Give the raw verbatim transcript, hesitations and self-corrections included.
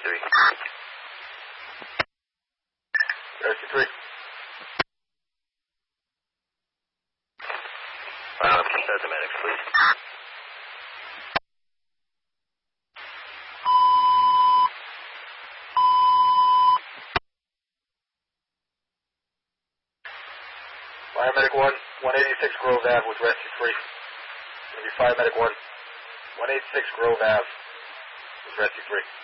three. Rescue three. Um, contact the medics, please. Fire Medic one, one eighty-six Grove Ave with Rescue three. It's going to be Fire Medic one, one eighty-six Grove Ave with Rescue three.